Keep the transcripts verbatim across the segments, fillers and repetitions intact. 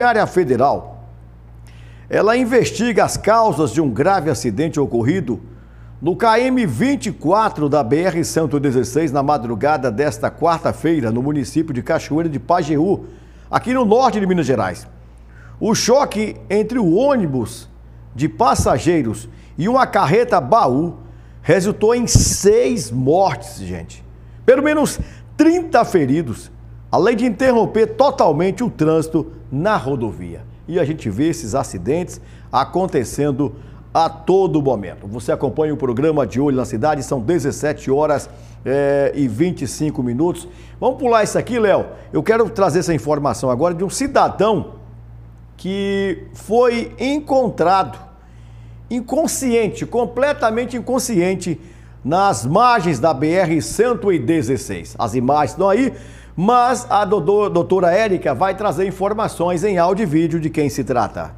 A área federal, ela investiga as causas de um grave acidente ocorrido no K M vinte e quatro da B R cento e dezesseis na madrugada desta quarta-feira, no município de Cachoeira de Pajeú, aqui no norte de Minas Gerais. O choque entre o ônibus de passageiros e uma carreta baú resultou em seis mortes, gente. Pelo menos trinta feridos, além de interromper totalmente o trânsito na rodovia. E a gente vê esses acidentes acontecendo a todo momento. Você acompanha o programa De Olho na Cidade, são dezessete horas é, e vinte e cinco minutos. Vamos pular isso aqui, Léo. Eu quero trazer essa informação agora de um cidadão que foi encontrado inconsciente, completamente inconsciente, nas margens da B R cento e dezesseis. As imagens estão aí, mas a doutora Érica vai trazer informações em áudio e vídeo de quem se trata.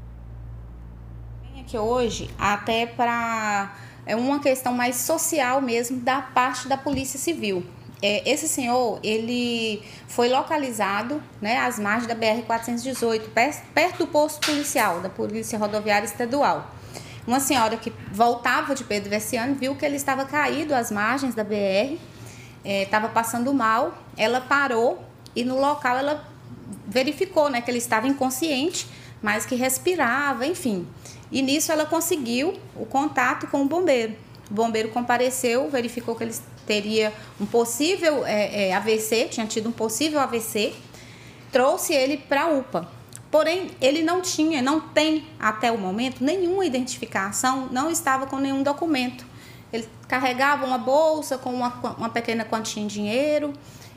Aqui hoje, até para é uma questão mais social mesmo da parte da Polícia Civil. É, esse senhor, ele foi localizado, né, às margens da B R quatrocentos e dezoito, perto do posto policial da Polícia Rodoviária Estadual. Uma senhora que voltava de Pedro Veciani viu que ele estava caído às margens da B R, estava é, passando mal, ela parou e no local ela verificou, né, que ele estava inconsciente, mas que respirava, enfim. E nisso ela conseguiu o contato com o bombeiro. O bombeiro compareceu, verificou que ele teria um possível é, é, A V C, tinha tido um possível A V C, trouxe ele para a U P A. Porém, ele não tinha, não tem até o momento nenhuma identificação, não estava com nenhum documento. Ele carregava uma bolsa com uma, uma pequena quantia em dinheiro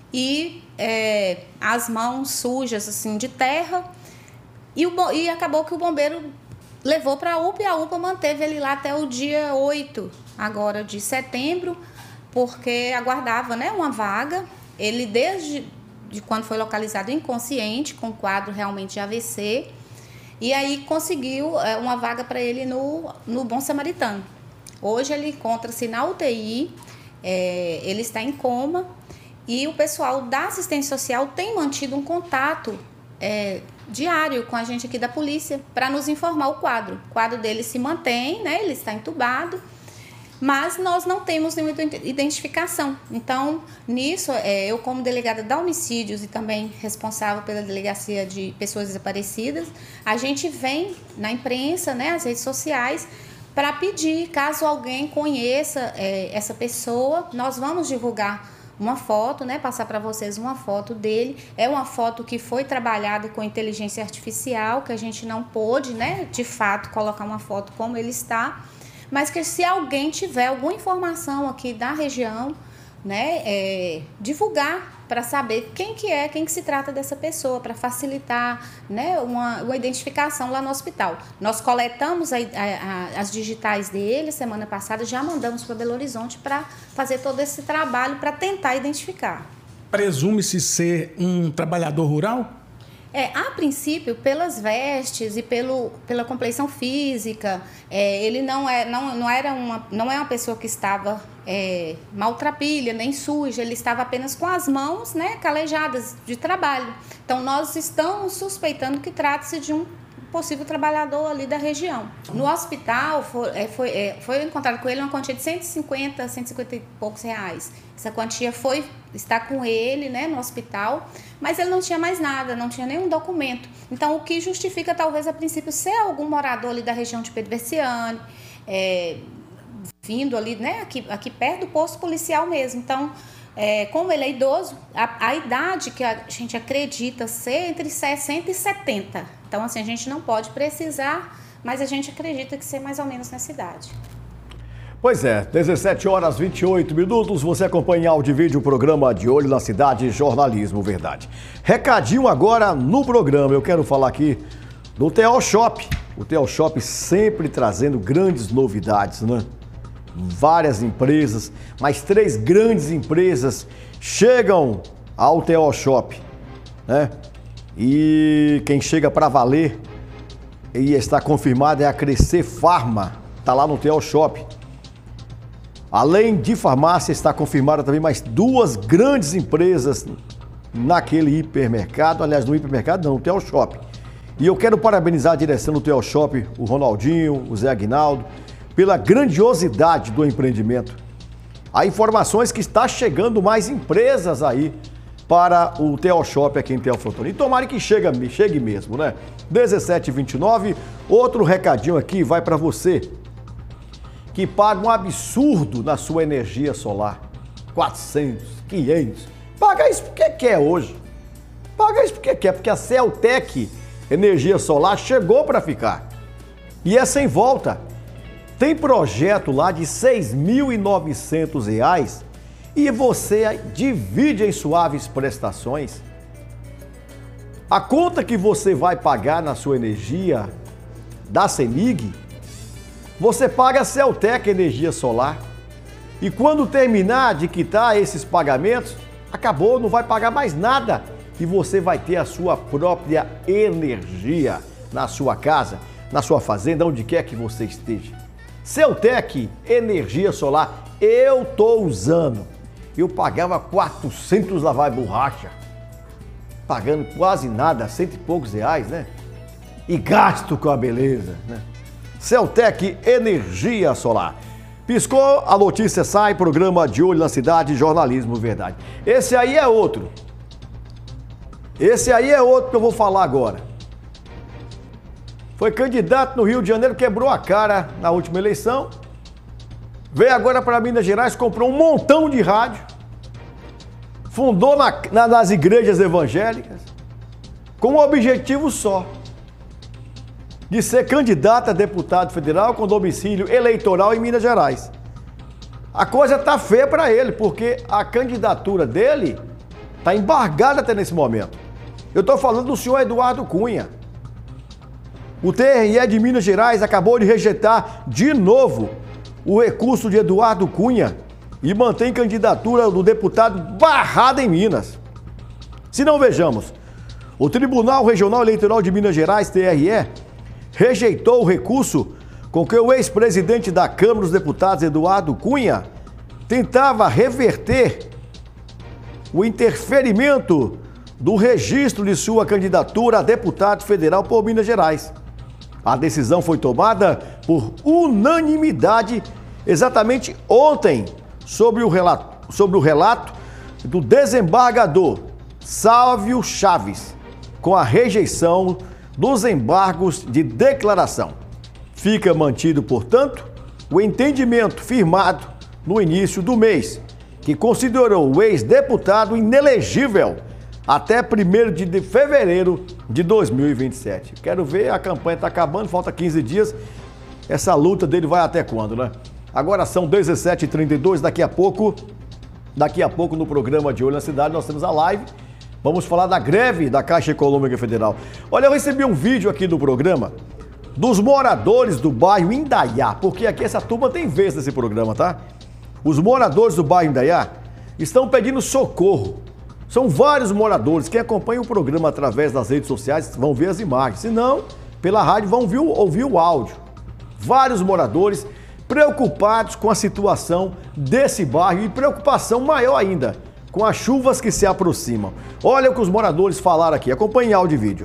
e é, as mãos sujas assim, de terra. E, o, e acabou que o bombeiro levou para a U P A e a U P A manteve ele lá até o dia oito agora de setembro, porque aguardava, né, uma vaga. Ele, desde de quando foi localizado inconsciente, com quadro realmente de A V C, e aí conseguiu é, uma vaga para ele no, no Bom Samaritano. Hoje ele encontra-se na U T I, é, ele está em coma, e o pessoal da assistência social tem mantido um contato é, diário com a gente aqui da polícia para nos informar o quadro. O quadro dele se mantém, né? Ele está entubado, mas nós não temos nenhuma identificação. Então, nisso, é, eu como delegada da homicídios e também responsável pela delegacia de pessoas desaparecidas, a gente vem na imprensa, né, as redes sociais, para pedir, caso alguém conheça é, essa pessoa, nós vamos divulgar uma foto, né, passar para vocês uma foto dele. É uma foto que foi trabalhada com inteligência artificial, que a gente não pôde, né, de fato, colocar uma foto como ele está, mas que se alguém tiver alguma informação aqui da região, né, é, divulgar para saber quem que é, quem que se trata dessa pessoa, para facilitar, né, uma, uma identificação lá no hospital. Nós coletamos a, a, a, as digitais dele semana passada, já mandamos para Belo Horizonte para fazer todo esse trabalho para tentar identificar. Presume-se ser um trabalhador rural? É, a princípio, pelas vestes e pelo, pela compleição física, é, ele não, é, não, não, era uma, não é uma pessoa que estava é, maltrapilha, nem suja, ele estava apenas com as mãos, né, calejadas de trabalho. Então, nós estamos suspeitando que trata-se de um possível trabalhador ali da região. No hospital, foi, é, foi, é, foi encontrado com ele uma quantia de cento e cinquenta, cento e cinquenta e poucos reais. Essa quantia foi, está com ele, né, no hospital, mas ele não tinha mais nada, não tinha nenhum documento. Então, o que justifica, talvez, a princípio, ser algum morador ali da região de Pedro Veciani, é, vindo ali, né, aqui, aqui perto do posto policial mesmo. Então, é, como ele é idoso, a, a idade que a gente acredita ser entre sessenta e setenta. Então, assim, a gente não pode precisar, mas a gente acredita que ser mais ou menos nessa idade. Pois é, dezessete horas e vinte e oito minutos, você acompanha em áudio e vídeo o programa De Olho na Cidade, Jornalismo Verdade. Recadinho agora no programa, eu quero falar aqui do T O Shop. O T O Shop sempre trazendo grandes novidades, né? Várias empresas, mais três grandes empresas chegam ao T O Shop, né? E quem chega para valer e está confirmado é a Crescer Farma, tá lá no T O Shop. Além de farmácia, está confirmada também mais duas grandes empresas naquele hipermercado, aliás, no hipermercado não, no T O Shop. E eu quero parabenizar a direção do Teoshop, o Ronaldinho, o Zé Aguinaldo, pela grandiosidade do empreendimento. Há informações que está chegando mais empresas aí para o Teoshop aqui em Teoflotone. E tomara que chegue, chegue mesmo, né? dezessete e vinte e nove, outro recadinho aqui vai para você que paga um absurdo na sua energia solar. quatrocentos, quinhentos. Paga isso porque quer hoje. Paga isso porque quer, porque a Celtec Energia Solar chegou para ficar. E é sem volta. Tem projeto lá de seis mil e novecentos reais e você divide em suaves prestações. A conta que você vai pagar na sua energia da CEMIG, você paga a Celtec Energia Solar. E quando terminar de quitar esses pagamentos, acabou, não vai pagar mais nada. E você vai ter a sua própria energia na sua casa, na sua fazenda, onde quer que você esteja. Celtec Energia Solar, eu tô usando. Eu pagava quatrocentos lavar borracha, pagando quase nada, cento e poucos reais, né? E gasto com a beleza, né? Celtec Energia Solar. Piscou, a notícia sai, programa De Olho na Cidade, Jornalismo Verdade. Esse aí é outro. Esse aí é outro que eu vou falar agora. Foi candidato no Rio de Janeiro, quebrou a cara na última eleição. Veio agora para Minas Gerais, comprou um montão de rádio. Fundou na, na, nas igrejas evangélicas. Com um objetivo só. De ser candidato a deputado federal com domicílio eleitoral em Minas Gerais. A coisa tá feia para ele, porque a candidatura dele tá embargada até nesse momento. Eu tô falando do senhor Eduardo Cunha. O T R E de Minas Gerais acabou de rejeitar de novo o recurso de Eduardo Cunha e mantém candidatura do deputado barrada em Minas. Se não, vejamos, o Tribunal Regional Eleitoral de Minas Gerais, T R E, rejeitou o recurso com que o ex-presidente da Câmara dos Deputados, Eduardo Cunha, tentava reverter o interferimento do registro de sua candidatura a deputado federal por Minas Gerais. A decisão foi tomada por unanimidade exatamente ontem sobre o relato, sobre o relato do desembargador Sálvio Chaves, com a rejeição dos embargos de declaração. Fica mantido, portanto, o entendimento firmado no início do mês, que considerou o ex-deputado inelegível até primeiro de fevereiro de dois mil e vinte e sete. Quero ver, a campanha está acabando, falta quinze dias. Essa luta dele vai até quando, né? Agora são dezessete e trinta e dois, daqui a pouco, daqui a pouco no programa De Olho na Cidade nós temos a live. Vamos falar da greve da Caixa Econômica Federal. Olha, eu recebi um vídeo aqui do programa dos moradores do bairro Indaiá, porque aqui essa turma tem vez nesse programa, tá? Os moradores do bairro Indaiá estão pedindo socorro. São vários moradores. Quem acompanha o programa através das redes sociais vão ver as imagens. Se não, pela rádio vão ouvir, ouvir o áudio. Vários moradores preocupados com a situação desse bairro e preocupação maior ainda com as chuvas que se aproximam. Olha o que os moradores falaram aqui. Acompanhe áudio e vídeo.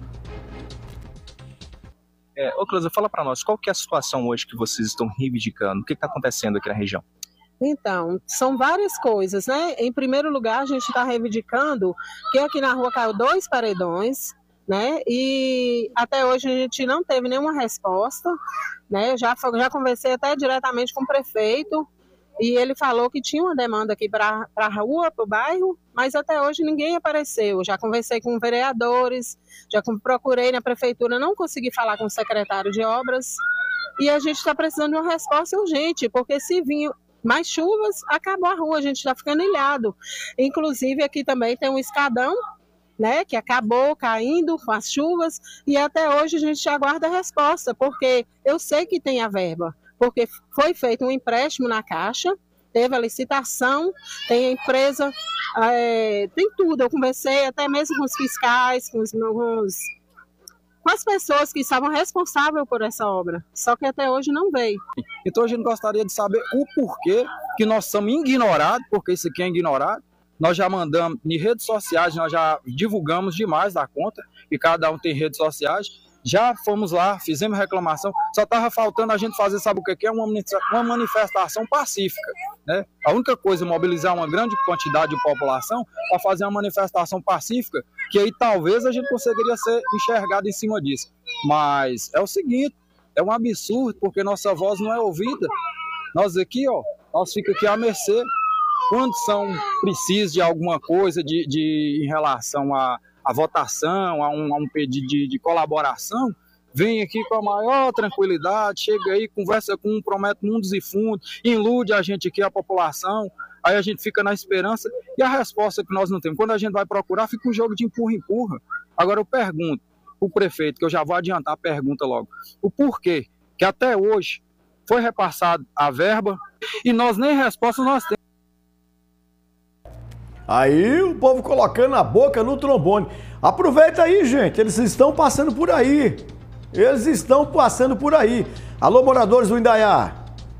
É, ô Cleusa, fala para nós, qual que é a situação hoje que vocês estão reivindicando? O que está acontecendo aqui na região? Então, são várias coisas, né? Em primeiro lugar, a gente está reivindicando que aqui na rua caiu dois paredões, né? E até hoje a gente não teve nenhuma resposta, né? Eu já, já conversei até diretamente com o prefeito e ele falou que tinha uma demanda aqui para a rua, para o bairro, mas até hoje ninguém apareceu. Já conversei com vereadores, já procurei na prefeitura, não consegui falar com o secretário de obras e a gente está precisando de uma resposta urgente, porque se vir mais chuvas, acabou a rua, a gente está ficando ilhado. Inclusive aqui também tem um escadão, né, que acabou caindo com as chuvas e até hoje a gente aguarda a resposta, porque eu sei que tem a verba, porque foi feito um empréstimo na Caixa, teve a licitação, tem a empresa, é, tem tudo. Eu conversei até mesmo com os fiscais, com os, com os com as pessoas que estavam responsáveis por essa obra, só que até hoje não veio. Então a gente gostaria de saber o porquê que nós somos ignorados, porque isso aqui é ignorado, nós já mandamos em redes sociais, nós já divulgamos demais da conta, e cada um tem redes sociais. Já fomos lá, fizemos reclamação, só estava faltando a gente fazer, sabe o que é? Uma manifestação pacífica, né? A única coisa é mobilizar uma grande quantidade de população para fazer uma manifestação pacífica, que aí talvez a gente conseguiria ser enxergado em cima disso. Mas é o seguinte, é um absurdo, porque nossa voz não é ouvida. Nós aqui, ó, nós ficamos aqui à mercê. Quando são precisos de alguma coisa de, de, em relação à, à votação, a um, a um pedido de, de colaboração, vem aqui com a maior tranquilidade, chega aí, conversa com um, promete mundos e fundos, ilude a gente aqui, a população, aí a gente fica na esperança e a resposta que nós não temos. Quando a gente vai procurar, fica um jogo de empurra-empurra. Agora eu pergunto o prefeito, que eu já vou adiantar a pergunta logo, o porquê que até hoje foi repassado a verba e nós nem resposta nós temos. Aí o povo colocando a boca no trombone. Aproveita aí, gente, eles estão passando por aí. Eles estão passando por aí. Alô, moradores do Indaiá.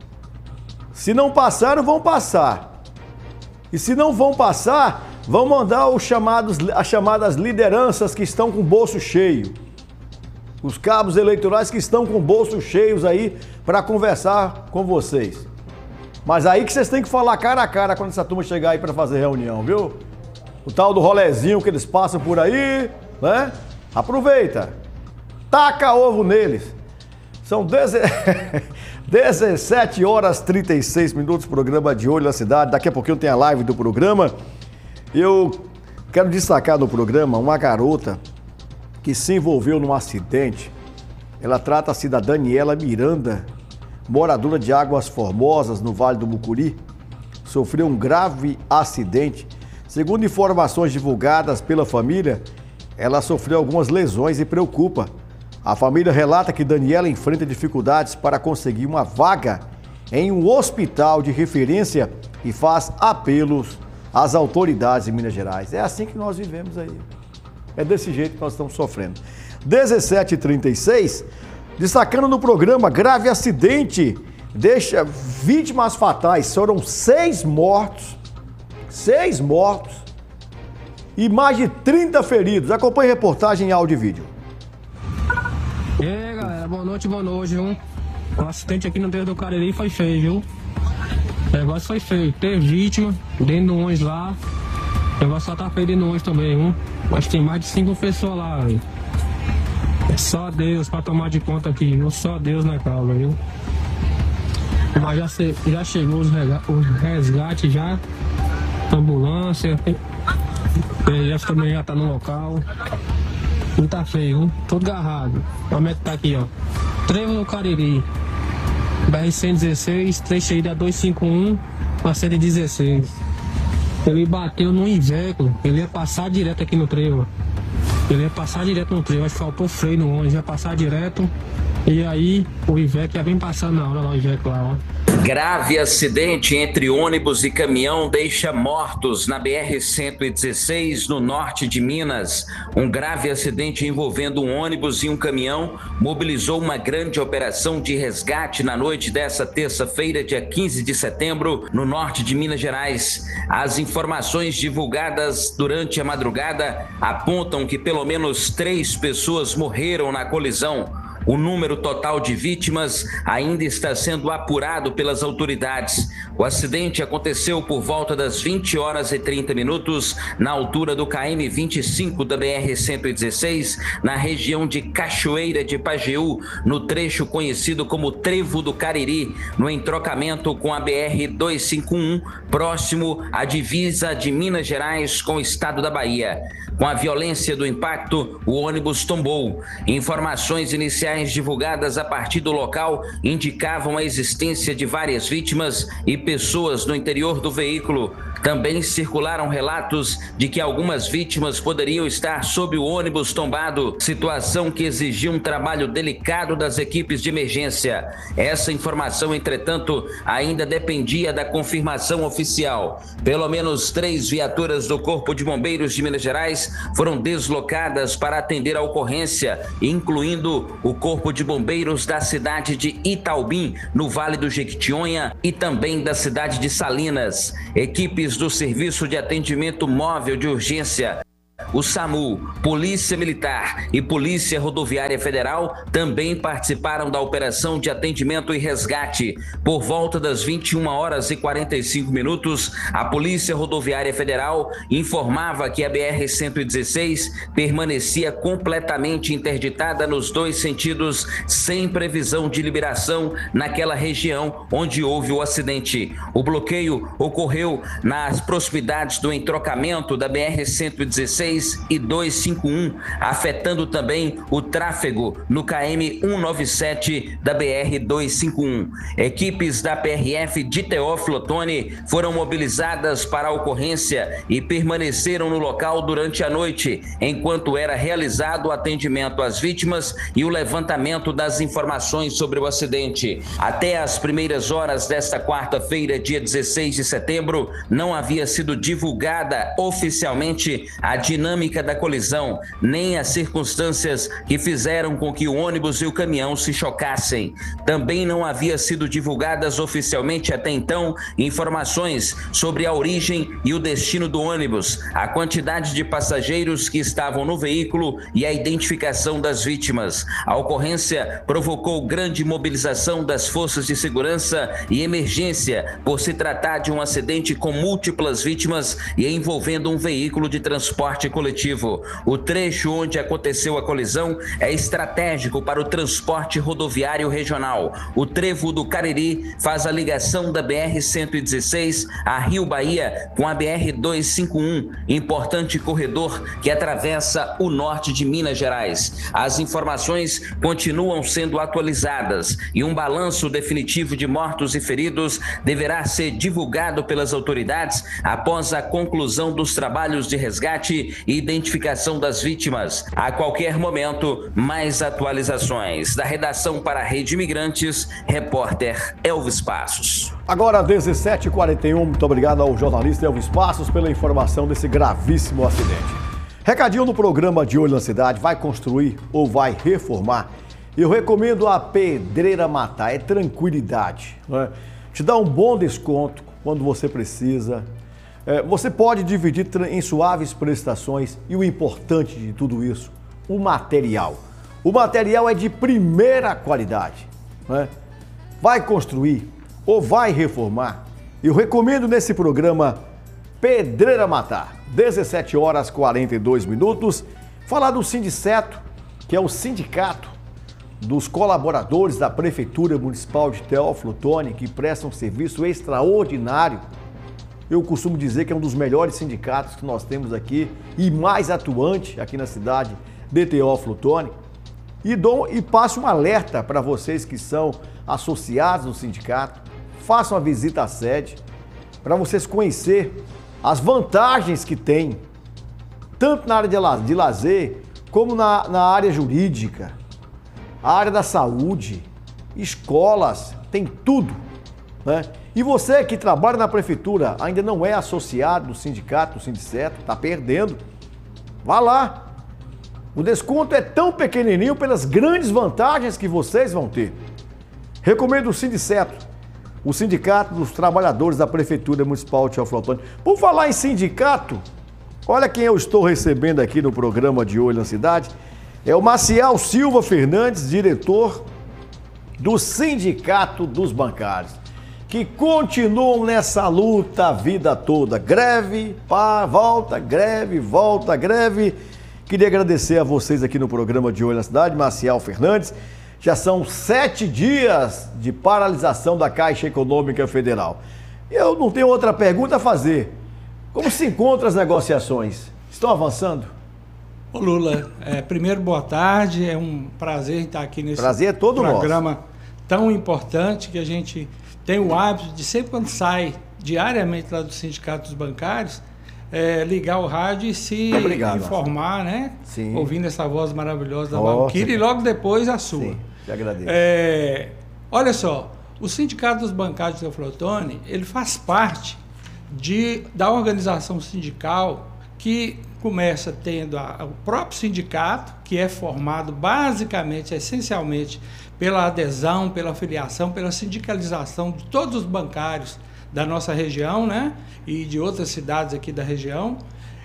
Se não passaram, vão passar. E se não vão passar, vão mandar os chamados, as chamadas lideranças que estão com o bolso cheio. Os cabos eleitorais que estão com bolsos cheios aí para conversar com vocês. Mas aí que vocês têm que falar cara a cara quando essa turma chegar aí para fazer reunião, viu? O tal do rolezinho que eles passam por aí, né? Aproveita. Taca ovo neles. São dezessete horas e trinta e seis minutos, programa de Olho na Cidade. Daqui a pouquinho tem a live do programa. Eu quero destacar no programa uma garota que se envolveu num acidente. Ela trata-se da Daniela Miranda, moradora de Águas Formosas, no Vale do Mucuri. Sofreu um grave acidente. Segundo informações divulgadas pela família, ela sofreu algumas lesões e preocupa. A família relata que Daniela enfrenta dificuldades para conseguir uma vaga em um hospital de referência e faz apelos às autoridades de Minas Gerais. É assim que nós vivemos aí. É desse jeito que nós estamos sofrendo. dezessete e trinta e seis, destacando no programa, grave acidente deixa vítimas fatais. Foram seis mortos, seis mortos e mais de trinta feridos. Acompanhe a reportagem em áudio e vídeo. E aí, galera, boa noite, boa noite, viu? O acidente aqui no Deus do Cariri foi feio, viu? O negócio foi feio. Teve vítima dentro do ônibus lá. O negócio só tá feio dentro do ônibus também, viu? Mas tem mais de cinco pessoas lá, viu? É só Deus pra tomar de conta aqui, viu? Só Deus na causa, viu? Mas já, se, já chegou os, rega, os resgates já. Ambulância. O P F também já tá no local. Não tá feio, viu? Todo garrado. Como é que tá aqui, ó? Trevo no Cariri. B R cento e dezesseis, trecho aí da duzentos e cinquenta e um para cento e dezesseis. Ele bateu no Iveco. Ele ia passar direto aqui no trevo. Ele ia passar direto no trevo. Acho que faltou freio no ônibus. Ia passar direto. E aí o Iveco já vem passando na hora lá, o Iveco lá, ó. Grave acidente entre ônibus e caminhão deixa mortos na B R cento e dezesseis, no norte de Minas. Um grave acidente envolvendo um ônibus e um caminhão mobilizou uma grande operação de resgate na noite dessa terça-feira, dia quinze de setembro, no norte de Minas Gerais. As informações divulgadas durante a madrugada apontam que pelo menos três pessoas morreram na colisão. O número total de vítimas ainda está sendo apurado pelas autoridades. O acidente aconteceu por volta das vinte horas e trinta minutos, na altura do K M vinte e cinco da B R cento e dezesseis, na região de Cachoeira de Pajeú, no trecho conhecido como Trevo do Cariri, no entrocamento com a B R duzentos e cinquenta e um, próximo à divisa de Minas Gerais com o estado da Bahia. Com a violência do impacto, o ônibus tombou. Informações iniciais divulgadas a partir do local indicavam a existência de várias vítimas e pessoas no interior do veículo. Também circularam relatos de que algumas vítimas poderiam estar sob o ônibus tombado, situação que exigiu um trabalho delicado das equipes de emergência. Essa informação, entretanto, ainda dependia da confirmação oficial. Pelo menos três viaturas do Corpo de Bombeiros de Minas Gerais foram deslocadas para atender a ocorrência, incluindo o Corpo de Bombeiros da cidade de Itaubim, no Vale do Jequitinhonha, e também da cidade de Salinas. Equipes equipes do Serviço de Atendimento Móvel de Urgência, o SAMU, Polícia Militar e Polícia Rodoviária Federal também participaram da operação de atendimento e resgate. Por volta das vinte e uma horas e quarenta e cinco minutos, a Polícia Rodoviária Federal informava que a B R cento e dezesseis permanecia completamente interditada nos dois sentidos, sem previsão de liberação naquela região onde houve o acidente. O bloqueio ocorreu nas proximidades do entrocamento da B R cento e dezesseis e duzentos e cinquenta e um, afetando também o tráfego no K M cento e noventa e sete da B R duzentos e cinquenta e um. Equipes da P R F de Teófilo Otoni foram mobilizadas para a ocorrência e permaneceram no local durante a noite, enquanto era realizado o atendimento às vítimas e o levantamento das informações sobre o acidente. Até as primeiras horas desta quarta-feira, dia dezesseis de setembro, não havia sido divulgada oficialmente a dinâmica da colisão, nem as circunstâncias que fizeram com que o ônibus e o caminhão se chocassem. Também não havia sido divulgadas oficialmente até então informações sobre a origem e o destino do ônibus, a quantidade de passageiros que estavam no veículo e a identificação das vítimas. A ocorrência provocou grande mobilização das forças de segurança e emergência por se tratar de um acidente com múltiplas vítimas e envolvendo um veículo de transporte coletivo. O trecho onde aconteceu a colisão é estratégico para o transporte rodoviário regional. O trevo do Cariri faz a ligação da B R cento e dezesseis a Rio Bahia com a B R duzentos e cinquenta e um, importante corredor que atravessa o norte de Minas Gerais. As informações continuam sendo atualizadas e um balanço definitivo de mortos e feridos deverá ser divulgado pelas autoridades após a conclusão dos trabalhos de resgate e identificação das vítimas. A qualquer momento, mais atualizações. Da redação para a Rede Imigrantes, repórter Elvis Passos. Agora, dezessete e quarenta e um, muito obrigado ao jornalista Elvis Passos pela informação desse gravíssimo acidente. Recadinho no programa De Olho na Cidade: vai construir ou vai reformar? Eu recomendo a Pedreira Matar, é tranquilidade, né? Te dá um bom desconto quando você precisa. É, você pode dividir em suaves prestações e o importante de tudo isso, o material. O material é de primeira qualidade, né? Vai construir ou vai reformar? Eu recomendo nesse programa Pedreira Matar, dezessete horas e quarenta e dois minutos, falar do Sindiceto, que é o sindicato dos colaboradores da Prefeitura Municipal de Teófilo Otoni, que prestam serviço extraordinário. Eu costumo dizer que é um dos melhores sindicatos que nós temos aqui e mais atuante aqui na cidade de Teófilo Otoni. E, dou, e passo um alerta para vocês que são associados no sindicato, façam a visita à sede para vocês conhecer as vantagens que tem, tanto na área de, de lazer, como na, na área jurídica, a área da saúde, escolas, tem tudo, né? E você que trabalha na prefeitura, ainda não é associado do sindicato, do Sindiceto, está perdendo, vá lá. O desconto é tão pequenininho pelas grandes vantagens que vocês vão ter. Recomendo o Sindiceto, o Sindicato dos Trabalhadores da Prefeitura Municipal de Teófilo Otoni. Por falar em sindicato, olha quem eu estou recebendo aqui no programa De Olho na Cidade. É o Maciel Silva Fernandes, diretor do Sindicato dos Bancários, que continuam nessa luta a vida toda. Greve, pá, volta, greve, volta, greve. Queria agradecer a vocês aqui no programa De Olho na Cidade, Maciel Fernandes. Já são sete dias de paralisação da Caixa Econômica Federal. Eu não tenho outra pergunta a fazer. Como se encontram as negociações? Estão avançando? Ô Lula, é, primeiro, boa tarde. É um prazer estar aqui nesse prazer é todo programa nosso. Tão importante que a gente tem o hábito de, sempre quando sai diariamente lá do Sindicato dos Bancários, é, ligar o rádio e se Obrigado, informar, né? Sim. Ouvindo essa voz maravilhosa da Valquíria e logo depois a sua. Sim, te agradeço. É, olha só, o Sindicato dos Bancários de Teófilo Otoni, ele faz parte de, da organização sindical que começa tendo a, o próprio sindicato, que é formado basicamente, essencialmente, pela adesão, pela filiação, pela sindicalização de todos os bancários da nossa região, né? E de outras cidades aqui da região.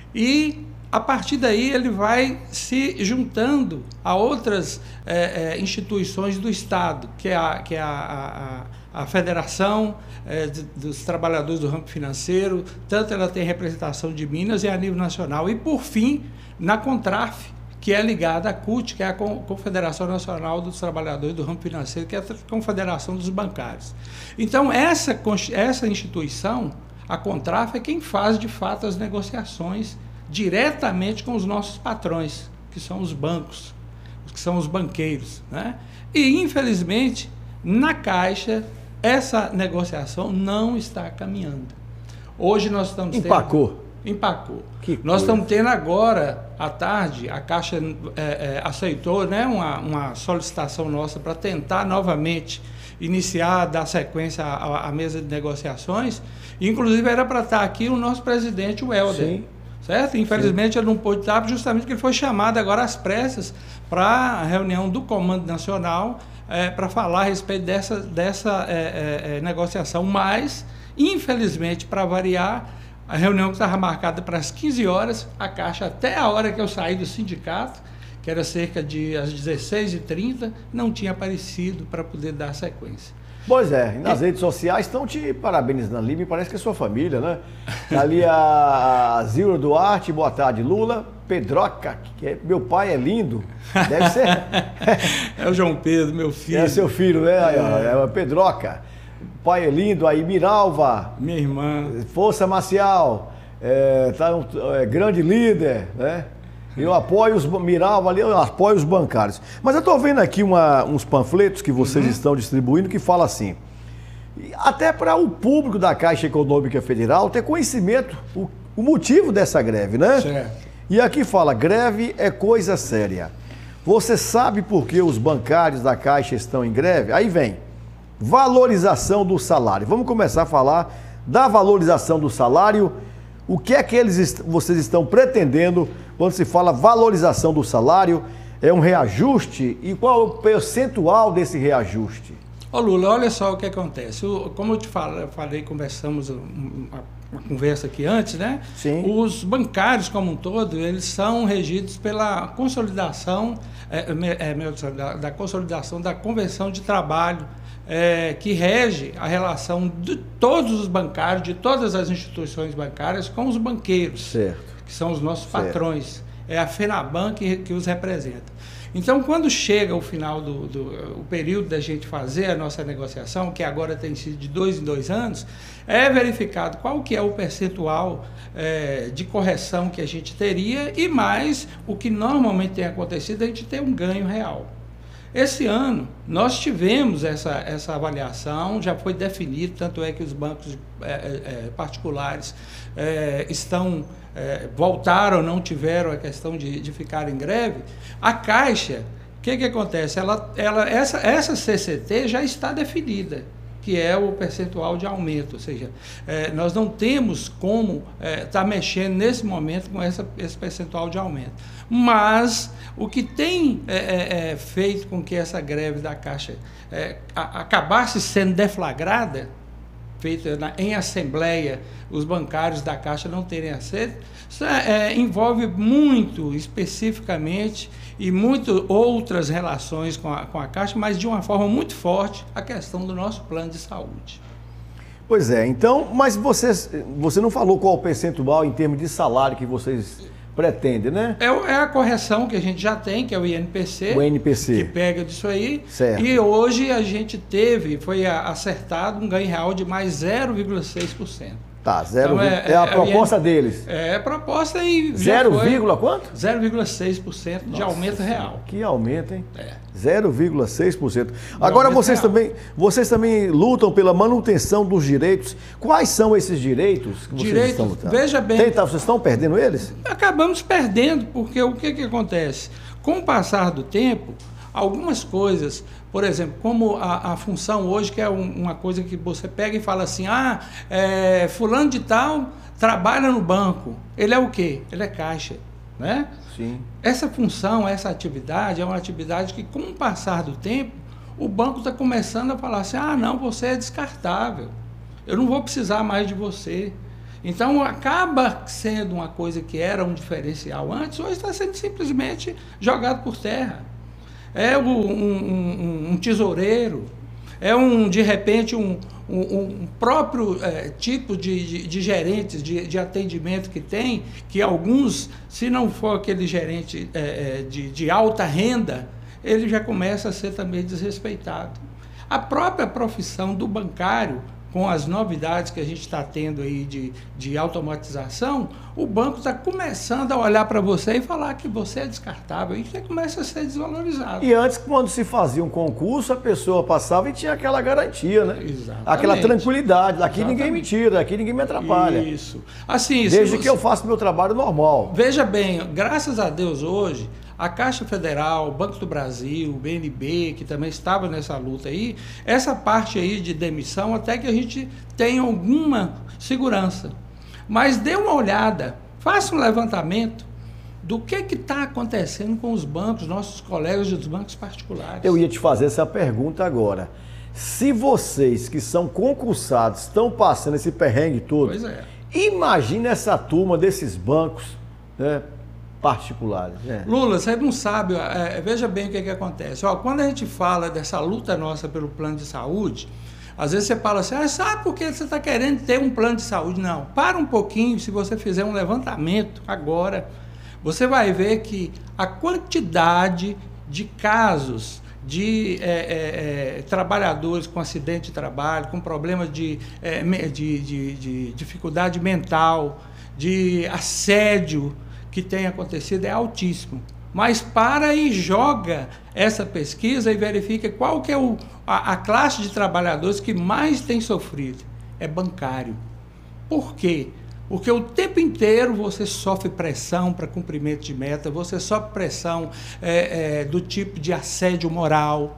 E a partir daí ele vai se juntando a outras é, é, instituições do Estado, que é a, que é a, a, a Federação é, de, dos Trabalhadores do Ramo Financeiro, tanto ela tem representação de Minas e a nível nacional. E, por fim, na Contraf, que é ligada à C U T, que é a Confederação Nacional dos Trabalhadores do Ramo Financeiro, que é a Confederação dos Bancários. Então, essa, essa instituição, a Contraf, é quem faz, de fato, as negociações diretamente com os nossos patrões, que são os bancos, que são os banqueiros, né? E, infelizmente, na Caixa, essa negociação não está caminhando. Hoje nós estamos tendo... Empacou. Empacou. Que nós coisa. estamos tendo agora, à tarde, a Caixa é, é, aceitou, né, uma, uma solicitação nossa para tentar novamente iniciar, dar sequência à, à mesa de negociações. Inclusive, era para estar aqui o nosso presidente, o Helder. Sim. Certo? Infelizmente, ele não pôde estar, justamente porque ele foi chamado agora às pressas para a reunião do Comando Nacional é, para falar a respeito dessa, dessa é, é, negociação. Mas, infelizmente, para variar, a reunião que estava marcada para as quinze horas, a Caixa, até a hora que eu saí do sindicato, que era cerca de às dezesseis e trinta, não tinha aparecido para poder dar sequência. Pois é, e nas é. redes sociais estão te parabenizando ali, me parece que é sua família, né? Ali a Zilda Duarte, boa tarde, Lula, Pedroca, que é, meu pai é lindo, deve ser. É o João Pedro, meu filho. É seu filho, né? É, é a Pedroca, pai é lindo, aí Miralva. Minha irmã. Força Marcial, é, tá um, é, grande líder, né? Eu apoio os Miralva ali, eu apoio os bancários. Mas eu estou vendo aqui uma, uns panfletos que vocês uhum. estão distribuindo que fala assim, até para o público da Caixa Econômica Federal ter conhecimento, o, o motivo dessa greve, né? Certo. E aqui fala, greve é coisa séria. Você sabe por que os bancários da Caixa estão em greve? Aí vem, valorização do salário. Vamos começar a falar da valorização do salário. O que é que eles, vocês estão pretendendo quando se fala valorização do salário? É um reajuste? E qual é o percentual desse reajuste? Ô Lula, olha só o que acontece. O, como eu te falei, falei conversamos uma, uma conversa aqui antes, né? Sim. Os bancários como um todo, eles são regidos pela consolidação, é, é, da, da consolidação da Convenção de Trabalho, É, que rege a relação de todos os bancários, de todas as instituições bancárias com os banqueiros, certo. que são os nossos patrões. Certo. É a FENABAN que, que os representa. Então, quando chega o final do, do o período da gente fazer a nossa negociação, que agora tem sido de dois em dois anos, é verificado qual que é o percentual é, de correção que a gente teria e mais o que normalmente tem acontecido, a gente tem um ganho real. Esse ano, nós tivemos essa, essa avaliação, já foi definido, tanto é que os bancos é, é, particulares é, estão, é, voltaram, não tiveram a questão de, de ficar em greve. A Caixa, o que, que acontece? Ela, ela, essa, essa C C T já está definida, que é o percentual de aumento, ou seja, é, nós não temos como estar é, tá mexendo nesse momento com essa, esse percentual de aumento. Mas o que tem é, é, é, feito com que essa greve da Caixa é, a, acabasse sendo deflagrada, feita na, em assembleia, os bancários da Caixa não terem aceito, isso é, é, envolve muito especificamente e muitas outras relações com a, com a Caixa, mas de uma forma muito forte a questão do nosso plano de saúde. Pois é, então, mas vocês, você não falou qual o percentual em termos de salário que vocês pretendem, né? É, é a correção que a gente já tem, que é o I N P C. O I N P C. Que pega disso aí. Certo. E hoje a gente teve, foi acertado um ganho real de mais zero vírgula seis por cento. Tá, zero, então, é, é a é, proposta é, deles. É a proposta e... zero, quanto? zero vírgula seis por cento de aumento real. Que aumento, hein? É. zero vírgula seis por cento. Agora vocês também, vocês também lutam pela manutenção dos direitos. Quais são esses direitos que vocês direitos, estão lutando? Veja bem... Tem, tá, vocês estão perdendo eles? Acabamos perdendo, porque o que, que acontece? Com o passar do tempo, algumas coisas... Por exemplo, como a, a função hoje, que é um, uma coisa que você pega e fala assim, ah, é, fulano de tal trabalha no banco. Ele é o quê? Ele é caixa, né? Sim. Essa função, essa atividade é uma atividade que, com o passar do tempo, o banco está começando a falar assim, ah, não, você é descartável. eu não vou precisar mais de você. Então, acaba sendo uma coisa que era um diferencial antes, hoje está sendo simplesmente jogado por terra. É um, um, um tesoureiro, é um, de repente, um, um, um próprio é, tipo de, de, de gerentes de, de atendimento que tem, que alguns, se não for aquele gerente é, de, de alta renda, ele já começa a ser também desrespeitado. A própria profissão do bancário, com as novidades que a gente está tendo aí de, de automatização, o banco está começando a olhar para você e falar que você é descartável, e você começa a ser desvalorizado. E antes, quando se fazia um concurso, a pessoa passava e tinha aquela garantia, né? Exatamente. Aquela tranquilidade, daqui Exatamente. Ninguém me tira, aqui ninguém me atrapalha. Isso. Assim, Desde você... que eu faço meu trabalho normal. Veja bem, graças a Deus hoje, a Caixa Federal, o Banco do Brasil, o B N B, que também estava nessa luta aí, essa parte aí de demissão, até que a gente tem alguma segurança. Mas dê uma olhada, faça um levantamento do que está acontecendo com os bancos, nossos colegas dos bancos particulares. Eu ia te fazer essa pergunta agora. Se vocês que são concursados estão passando esse perrengue todo, pois é. Imagina essa turma desses bancos, né, particulares. Né? Lula, você não sabe, é, veja bem o que, que acontece. Ó, quando a gente fala dessa luta nossa pelo plano de saúde, às vezes você fala assim, ah, sabe por que você está querendo ter um plano de saúde? Não, para um pouquinho, se você fizer um levantamento agora, você vai ver que a quantidade de casos de é, é, é, trabalhadores com acidente de trabalho, com problemas de, é, de, de, de dificuldade mental, de assédio que tem acontecido é altíssimo. Mas para e joga essa pesquisa e verifica qual que é o, a, a classe de trabalhadores que mais tem sofrido. É bancário. Por quê? Porque o tempo inteiro você sofre pressão para cumprimento de meta, você sofre pressão é, é, do tipo de assédio moral,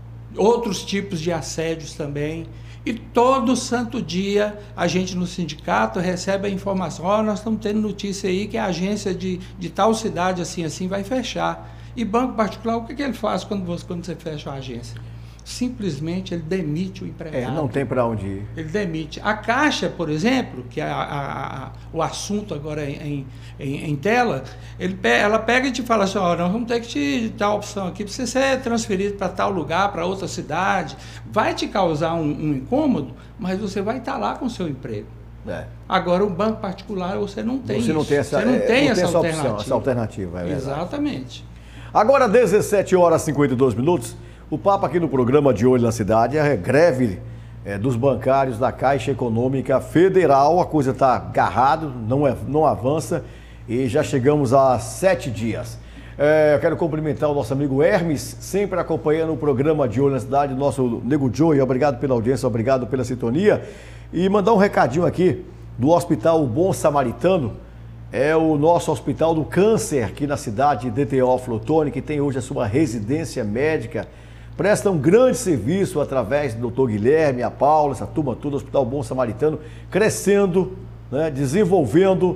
outros tipos de assédios também. E todo santo dia a gente no sindicato recebe a informação, ó, oh, nós estamos tendo notícia aí que a agência de, de tal cidade assim assim vai fechar. E banco particular, o que, que ele faz quando você, quando você fecha a agência? Simplesmente ele demite o empregado. É, não tem para onde ir. Ele demite. A Caixa, por exemplo, que é a, a, a, o assunto agora em, em, em tela, ele, ela pega e te fala assim, ó, nós vamos ter que te dar a opção aqui para você ser transferido para tal lugar, para outra cidade. Vai te causar um, um incômodo, mas você vai estar lá com o seu emprego. É. Agora, o banco particular, você não tem você isso. Não tem essa, você não é, tem não essa, essa alternativa. opção, essa alternativa. É Exatamente. Agora, dezessete horas e cinquenta e dois minutos, o papo aqui no programa De Olho na Cidade é a greve é, dos bancários da Caixa Econômica Federal. A coisa está agarrada, não, é, não avança e já chegamos a sete dias. É, eu quero cumprimentar o nosso amigo Hermes, sempre acompanhando o programa De Olho na Cidade, nosso Nego Joey. Obrigado pela audiência, obrigado pela sintonia. E mandar um recadinho aqui do Hospital Bom Samaritano. É o nosso Hospital do Câncer aqui na cidade de Teófilo Otoni, que tem hoje a sua residência médica. Presta um grande serviço através do doutor Guilherme, a Paula, essa turma toda, o Hospital Bom Samaritano, crescendo, né, desenvolvendo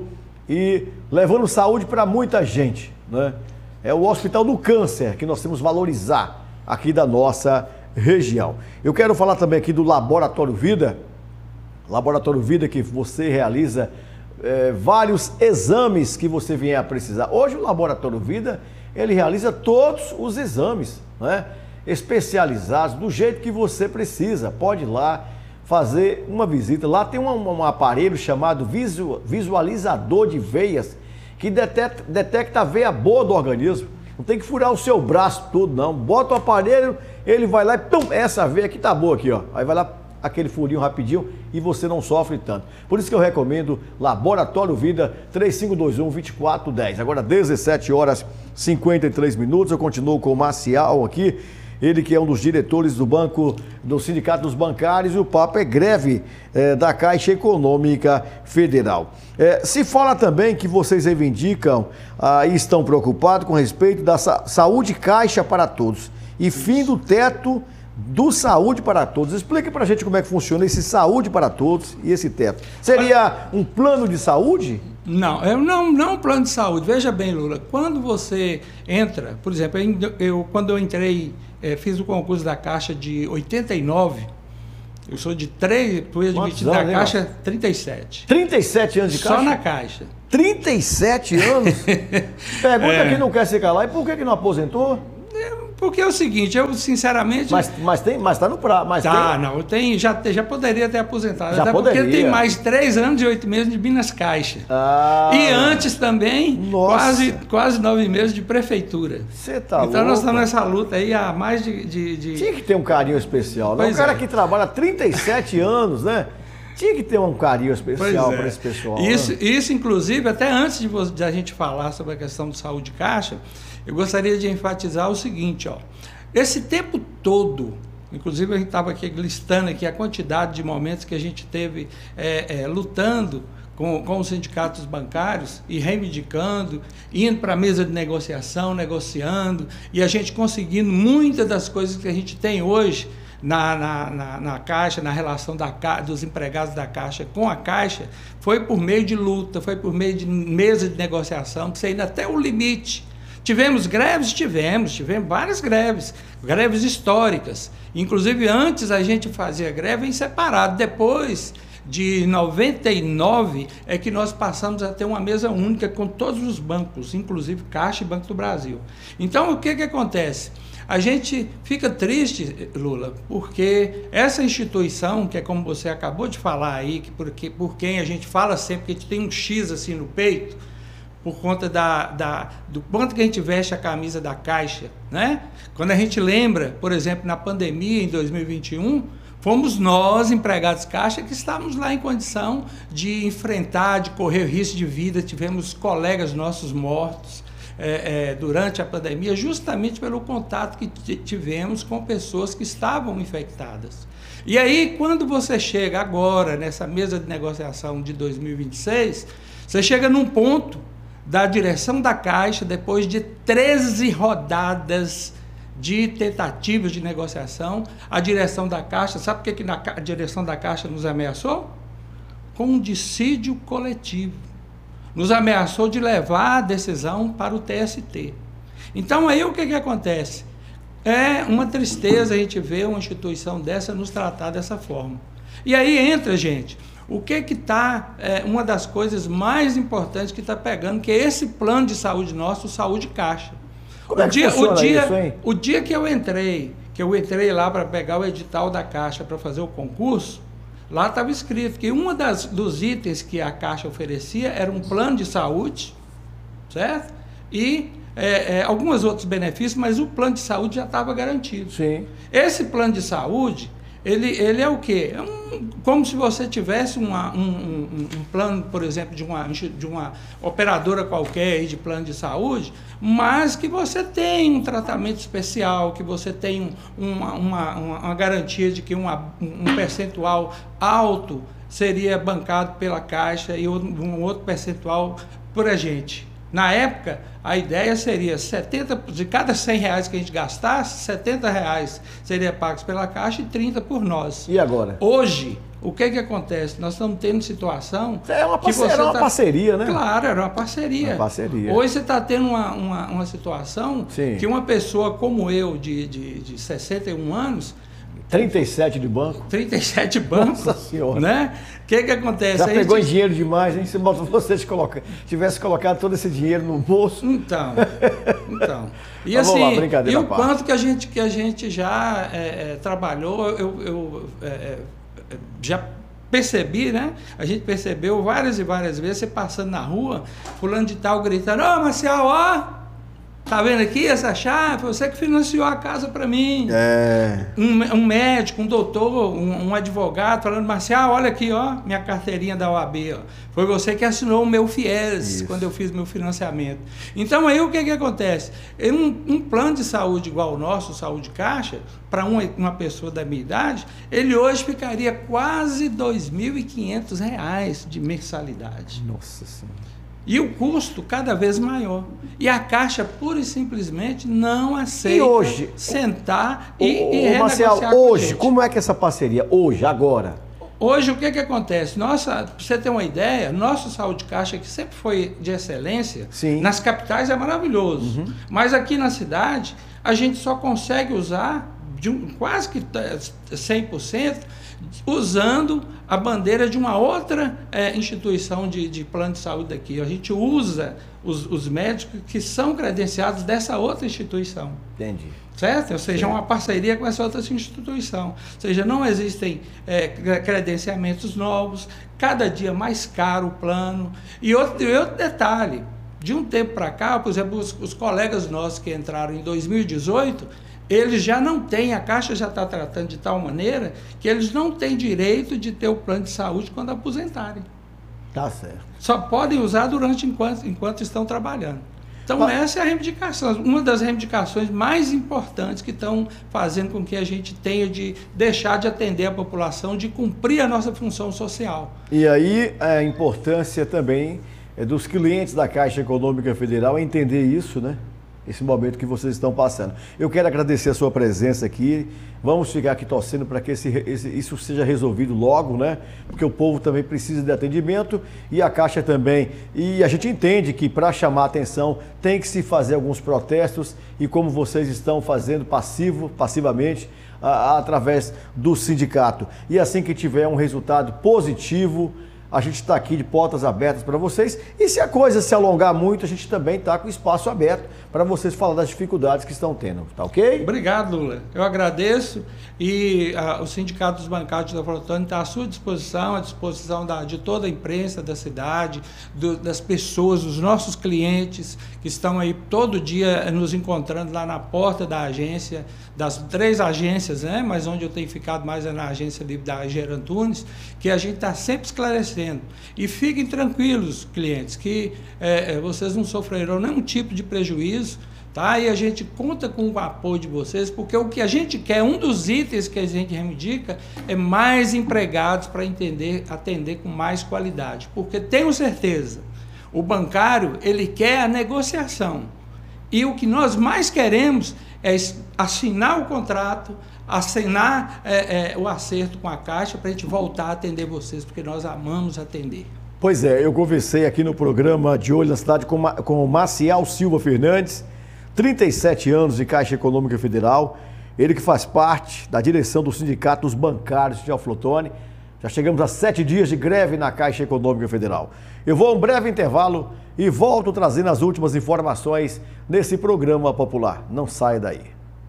e levando saúde para muita gente, né? É o Hospital do Câncer que nós temos que valorizar aqui da nossa região. Eu quero falar também aqui do Laboratório Vida, Laboratório Vida que você realiza é, vários exames que você vier a precisar. Hoje o Laboratório Vida, ele realiza todos os exames, né? Especializados do jeito que você precisa. Pode ir lá fazer uma visita. Lá tem um, um aparelho chamado visu, visualizador de veias que detecta, detecta a veia boa do organismo. Não tem que furar o seu braço todo, não. Bota o aparelho, ele vai lá e pum, essa veia aqui tá boa aqui, ó. Aí vai lá aquele furinho rapidinho e você não sofre tanto. Por isso que eu recomendo Laboratório Vida três cinco dois um, dois quatro um zero. Agora dezessete horas e cinquenta e três minutos. Eu continuo com o Marcial aqui. Ele que é um dos diretores do banco, do Sindicato dos Bancários, e o papo é greve é, da Caixa Econômica Federal. É, se fala também que vocês reivindicam ah, e estão preocupados com respeito da sa saúde caixa para todos e fim do teto do Saúde para Todos. Explique pra gente como é que funciona esse Saúde para Todos e esse teto. Seria um plano de saúde? Não, é não, não um plano de saúde. Veja bem, Lula, quando você entra, por exemplo, eu, eu quando eu entrei, é, fiz o concurso da Caixa de oitenta e nove, Eu sou de três, fui admitido na Caixa trinta e sete. trinta e sete anos de Caixa? Só na Caixa. trinta e sete anos? Pergunta é. que não quer se calar, e por que, que não aposentou? Porque é o seguinte, eu sinceramente... Mas, mas tem, mas tá no prazo. Mas tá, tem... não, eu tenho, já, já poderia ter aposentado. Já até poderia. Porque tem mais três anos e oito meses de Minas Caixa. Ah, e antes também, quase, quase nove meses de prefeitura. Você tá Então louco. nós estamos nessa luta aí há mais de... de, de... Tinha que ter um carinho especial. Né? Um cara é. que trabalha há trinta e sete anos, né? Tinha que ter um carinho especial é. para esse pessoal. Isso, né? isso, inclusive, até antes de, de a gente falar sobre a questão de saúde caixa, eu gostaria de enfatizar o seguinte, ó. Esse tempo todo, inclusive a gente estava aqui listando aqui a quantidade de momentos que a gente teve é, é, lutando com, com os sindicatos bancários e reivindicando, indo para a mesa de negociação, negociando, e a gente conseguindo muitas das coisas que a gente tem hoje na, na, na, na Caixa, na relação da, dos empregados da Caixa com a Caixa, foi por meio de luta, foi por meio de mesa de negociação, que você ainda até o limite. Tivemos greves? Tivemos, tivemos várias greves, greves históricas. Inclusive, antes a gente fazia greve em separado. Depois de noventa e nove é que nós passamos a ter uma mesa única com todos os bancos, inclusive Caixa e Banco do Brasil. Então, o que que acontece? A gente fica triste, Lula, porque essa instituição, que é como você acabou de falar aí, que porque, por quem a gente fala sempre que a gente tem um X assim no peito, por conta da, da, do quanto que a gente veste a camisa da Caixa, né? Quando a gente lembra, por exemplo, na pandemia em dois mil e vinte e um, fomos nós, empregados Caixa, que estávamos lá em condição de enfrentar, de correr risco de vida, tivemos colegas nossos mortos é, é, durante a pandemia, justamente pelo contato que tivemos com pessoas que estavam infectadas. E aí, quando você chega agora, nessa mesa de negociação de dois mil e vinte e seis, você chega num ponto da direção da Caixa, depois de treze rodadas de tentativas de negociação, a direção da Caixa, sabe por que que a direção da Caixa nos ameaçou? Com um dissídio coletivo. Nos ameaçou de levar a decisão para o T S T. Então, aí o que que acontece? É uma tristeza a gente ver uma instituição dessa nos tratar dessa forma. E aí entra, gente... O que que está, é, uma das coisas mais importantes que está pegando, que é esse plano de saúde nosso, Saúde Caixa. Como é que funciona o dia, isso, hein? O dia que eu entrei, que eu entrei lá para pegar o edital da Caixa para fazer o concurso, lá estava escrito que um dos itens que a Caixa oferecia era um plano de saúde, certo? E é, é, alguns outros benefícios, mas o plano de saúde já estava garantido. Sim. Esse plano de saúde... Ele, ele é o quê? É um, como se você tivesse uma, um, um, um plano, por exemplo, de uma, de uma operadora qualquer aí de plano de saúde, mas que você tem um tratamento especial, que você tem uma, uma, uma, uma garantia de que uma, um percentual alto seria bancado pela Caixa e um outro percentual por a gente. Na época, a ideia seria setenta, de cada cem reais que a gente gastasse, setenta reais seria pagos pela Caixa e trinta por nós. E agora? Hoje, o que que acontece? Nós estamos tendo situação... É uma, parce... era uma tá... parceria, né? Claro, era uma parceria. Uma parceria. Hoje você está tendo uma, uma, uma situação Sim. que uma pessoa como eu, de, de, de sessenta e um anos... trinta e sete de banco. trinta e sete bancos. Nossa Senhora. Né? O que que acontece? Já Aí pegou gente... em dinheiro demais, hein? Se você coloca... tivesse colocado todo esse dinheiro no bolso. Então, então. E Mas assim, lá, brincadeira e o à parte. quanto que a gente, que a gente já é, é, trabalhou, eu, eu é, já percebi, né? A gente percebeu várias e várias vezes, você passando na rua, fulano de tal gritando, ô Marcial, ó! Tá vendo aqui essa chave? Você que financiou a casa para mim. É. Um, um médico, um doutor, um, um advogado falando, Marcial, olha aqui, ó, minha carteirinha da O A B, ó. Foi você que assinou o meu FIES Isso. quando eu fiz meu financiamento. Então aí o que que acontece? Um, um plano de saúde igual o nosso, Saúde Caixa, para uma, uma pessoa da minha idade, ele hoje ficaria quase dois mil e quinhentos reais de mensalidade. Nossa Senhora. E o custo cada vez maior. E a Caixa, pura e simplesmente, não aceita e hoje, sentar o, e, o, e renegociar Marcial, com hoje, a gente. como é que é essa parceria? Hoje, agora? Hoje, o que que acontece? Nossa, para você ter uma ideia, nosso Saúde Caixa, que sempre foi de excelência, Sim. nas capitais é maravilhoso. Uhum. Mas aqui na cidade, a gente só consegue usar de um, quase que cem por cento, usando a bandeira de uma outra é, instituição de, de plano de saúde aqui. A gente usa os, os médicos que são credenciados dessa outra instituição. Entendi. Certo? Ou seja, Sim. uma parceria com essa outra instituição. Ou seja, não existem é, credenciamentos novos, cada dia mais caro o plano. E outro, e outro detalhe, de um tempo para cá, por exemplo, os, os colegas nossos que entraram em dois mil e dezoito, eles já não têm, a Caixa já está tratando de tal maneira que eles não têm direito de ter o plano de saúde quando aposentarem. Tá certo. Só podem usar durante enquanto, enquanto estão trabalhando. Então, ah. essa é a reivindicação, uma das reivindicações mais importantes que estão fazendo com que a gente tenha de deixar de atender a população, de cumprir a nossa função social. E aí a importância também é dos clientes da Caixa Econômica Federal entender isso, né? Esse momento que vocês estão passando. Eu quero agradecer a sua presença aqui. Vamos ficar aqui torcendo para que esse, esse, isso seja resolvido logo, né? Porque o povo também precisa de atendimento e a Caixa também. E a gente entende que para chamar a atenção tem que se fazer alguns protestos e como vocês estão fazendo passivo, passivamente, a, a, através do sindicato. E assim que tiver um resultado positivo, a gente está aqui de portas abertas para vocês. E se a coisa se alongar muito, a gente também está com o espaço aberto para vocês falar das dificuldades que estão tendo. Tá ok? Obrigado, Lula. Eu agradeço. E a, o Sindicato dos Bancários da Flotone está à sua disposição, à disposição da, de toda a imprensa da cidade, do, das pessoas, dos nossos clientes que estão aí todo dia nos encontrando lá na porta da agência, das três agências, né? Mas onde eu tenho ficado mais é na agência livre da Engenheiro Antunes, que a gente está sempre esclarecendo. E fiquem tranquilos, clientes, que é, vocês não sofrerão nenhum tipo de prejuízo, tá? E a gente conta com o apoio de vocês, porque o que a gente quer, um dos itens que a gente reivindica, é mais empregados para entender, atender com mais qualidade. Porque tenho certeza, o bancário, ele quer a negociação. E o que nós mais queremos é assinar o contrato, assinar é, é, o acerto com a Caixa para a gente voltar a atender vocês, porque nós amamos atender. Pois é, eu conversei aqui no programa De Olho na Cidade com, com o Maciel Silva Fernandes, trinta e sete anos de Caixa Econômica Federal, ele que faz parte da direção do Sindicato dos Bancários de Teófilo. Já chegamos a sete dias de greve na Caixa Econômica Federal. Eu vou a um breve intervalo e volto trazendo as últimas informações nesse programa popular. Não saia daí.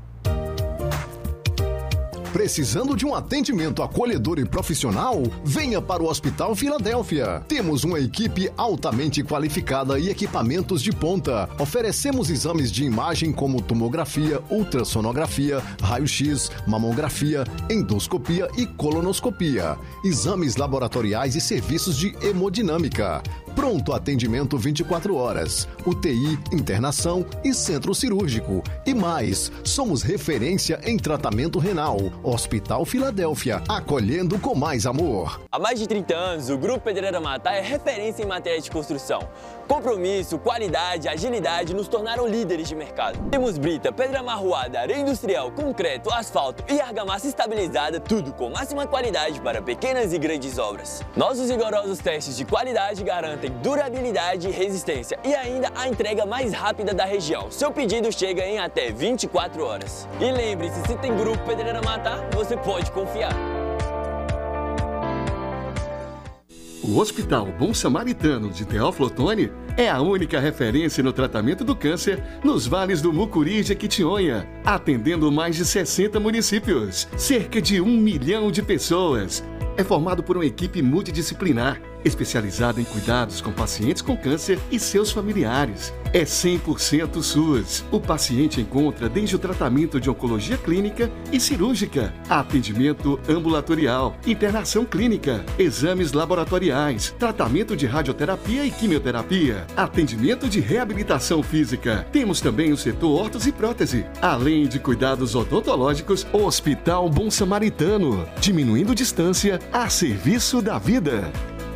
Precisando de um atendimento acolhedor e profissional? Venha para o Hospital Filadélfia. Temos uma equipe altamente qualificada e equipamentos de ponta. Oferecemos exames de imagem como tomografia, ultrassonografia, raio-x, mamografia, endoscopia e colonoscopia. Exames laboratoriais e serviços de hemodinâmica. Pronto atendimento vinte e quatro horas. U T I, internação e centro cirúrgico. E mais, somos referência em tratamento renal. Hospital Filadélfia, acolhendo com mais amor. Há mais de trinta anos, o Grupo Pedreira Matá é referência em matéria de construção. Compromisso, qualidade, agilidade nos tornaram líderes de mercado. Temos brita, pedra amarroada, areia industrial, concreto, asfalto e argamassa estabilizada, tudo com máxima qualidade para pequenas e grandes obras. Nossos rigorosos testes de qualidade garantem durabilidade e resistência e ainda a entrega mais rápida da região. Seu pedido chega em até vinte e quatro horas. E lembre-se, se tem Grupo Pedreira Matá, você pode confiar. O Hospital Bom Samaritano de Teófilo Otoni é a única referência no tratamento do câncer nos vales do Mucuri e Jequitinhonha, atendendo mais de sessenta municípios, cerca de um milhão de pessoas. É formado por uma equipe multidisciplinar, especializada em cuidados com pacientes com câncer e seus familiares. É cem por cento SUS. O paciente encontra desde o tratamento de oncologia clínica e cirúrgica, atendimento ambulatorial, internação clínica, exames laboratoriais, tratamento de radioterapia e quimioterapia, atendimento de reabilitação física. Temos também o setor ortos e prótese, além de cuidados odontológicos. Hospital Bom Samaritano, diminuindo distância a serviço da vida.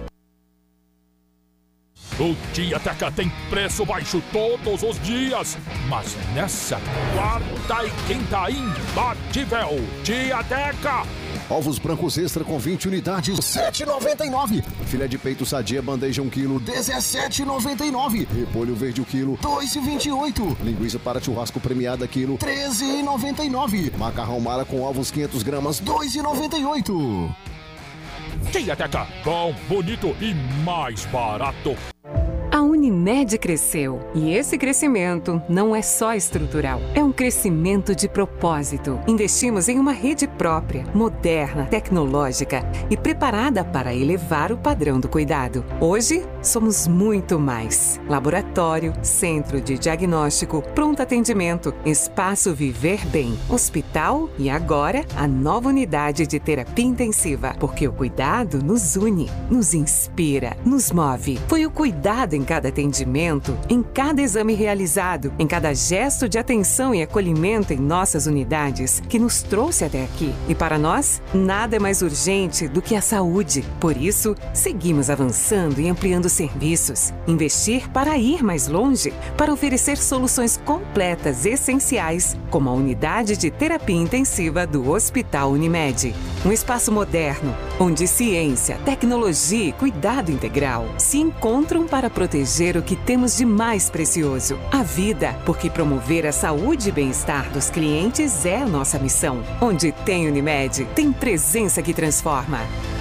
O Tiateca tem preço baixo todos os dias, mas nessa quarta e quinta imbatível, Tiateca Ovos brancos extra com vinte unidades, sete reais e noventa e nove centavos. Filé de peito sadia bandeja um quilo, dezessete reais e noventa e nove centavos. Repolho verde o quilo, dois reais e vinte e oito centavos. Linguiça para churrasco premiada quilo, treze reais e noventa e nove centavos. Macarrão Mara com ovos quinhentas gramas, dois reais e noventa e oito centavos. Tiateca, bom, bonito e mais barato. A Unimed cresceu e esse crescimento não é só estrutural, é um crescimento de propósito. Investimos em uma rede própria, moderna, tecnológica e preparada para elevar o padrão do cuidado. Hoje, somos muito mais. Laboratório, centro de diagnóstico, pronto atendimento, espaço Viver Bem, hospital e agora a nova unidade de terapia intensiva, porque o cuidado nos une, nos inspira, nos move. Foi o cuidado em cada atendimento, em cada exame realizado, em cada gesto de atenção e acolhimento em nossas unidades que nos trouxe até aqui. E para nós, nada é mais urgente do que a saúde. Por isso, seguimos avançando e ampliando serviços. Investir para ir mais longe, para oferecer soluções completas essenciais, como a unidade de terapia intensiva do Hospital Unimed. Um espaço moderno, onde ciência, tecnologia e cuidado integral se encontram para proteger o que temos de mais precioso, a vida, porque promover a saúde e bem-estar dos clientes é a nossa missão. Onde tem Unimed, tem presença que transforma.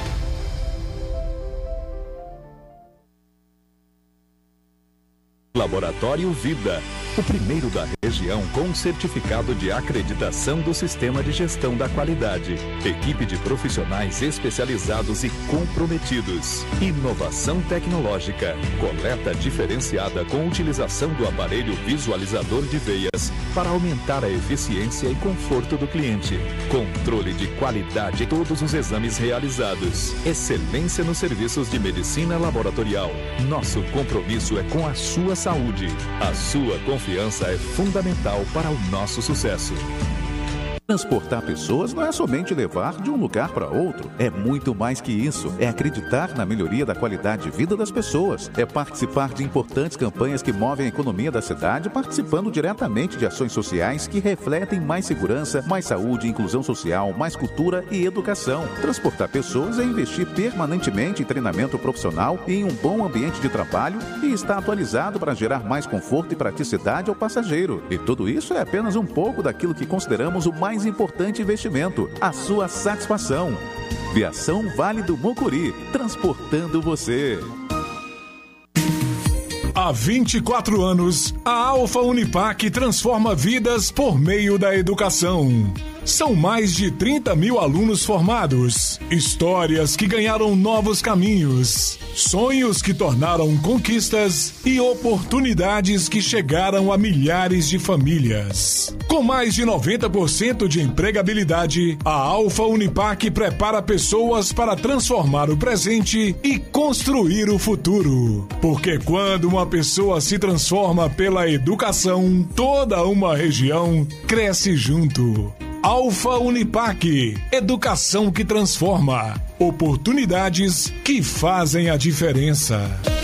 Laboratório Vida, o primeiro da região com certificado de acreditação do Sistema de Gestão da Qualidade. Equipe de profissionais especializados e comprometidos. Inovação tecnológica. Coleta diferenciada com utilização do aparelho visualizador de veias para aumentar a eficiência e conforto do cliente. Controle de qualidade em todos os exames realizados. Excelência nos serviços de medicina laboratorial. Nosso compromisso é com a sua saúde. A sua confiança é fundamental para o nosso sucesso. Transportar pessoas não é somente levar de um lugar para outro. É muito mais que isso. É acreditar na melhoria da qualidade de vida das pessoas. É participar de importantes campanhas que movem a economia da cidade, participando diretamente de ações sociais que refletem mais segurança, mais saúde, inclusão social, mais cultura e educação. Transportar pessoas é investir permanentemente em treinamento profissional e em um bom ambiente de trabalho e estar atualizado para gerar mais conforto e praticidade ao passageiro. E tudo isso é apenas um pouco daquilo que consideramos o mais importante investimento, a sua satisfação. Viação Vale do Mucuri, transportando você. Há vinte e quatro anos, a Alfa Unipac transforma vidas por meio da educação. São mais de trinta mil alunos formados, histórias que ganharam novos caminhos, sonhos que tornaram conquistas e oportunidades que chegaram a milhares de famílias. Com mais de noventa por cento de empregabilidade, a Alfa Unipac prepara pessoas para transformar o presente e construir o futuro. Porque quando uma pessoa se transforma pela educação, toda uma região cresce junto. Alfa Unipac, educação que transforma, oportunidades que fazem a diferença.